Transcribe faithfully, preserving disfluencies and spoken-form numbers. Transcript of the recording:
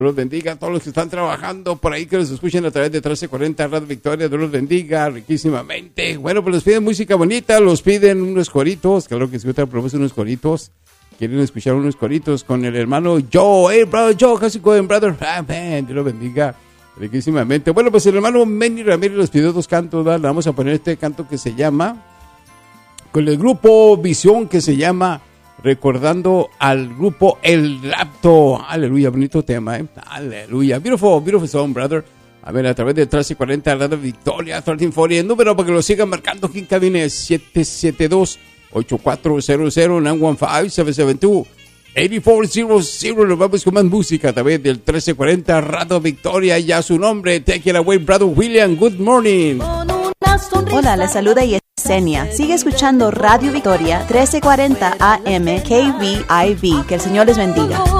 Dios los bendiga a todos los que están trabajando por ahí, que los escuchen a través de trece cuarenta Radio Victoria. Dios los bendiga riquísimamente. Bueno, pues les piden música bonita, los piden unos coritos. Claro que si otra propuesta unos coritos. Quieren escuchar unos coritos con el hermano Joe. Hey, brother Joe, how's it going, brother? Ah, man, Dios los bendiga riquísimamente. Bueno, pues el hermano Manny Ramírez les pidió dos cantos, ¿verdad? Le vamos a poner este canto que se llama, con el grupo Visión, que se llama Recordando al grupo El Rapto. Aleluya, bonito tema, ¿eh? Aleluya. Beautiful, beautiful song, brother. A ver, a través de trece cuarenta Radio Victoria, trece cuarenta, el número para que lo sigan marcando aquí en cabina es siete siete dos, ocho cuatro cero cero, nueve uno cinco, siete siete dos, ocho cuatro cero cero. Nos vamos con más música a través del trece cuarenta Radio Victoria. Ya su nombre, take it away, brother William. Good morning. Hola, les saluda Yesenia. Sigue escuchando Radio Victoria trece cuarenta A M K V I V. Que el Señor les bendiga.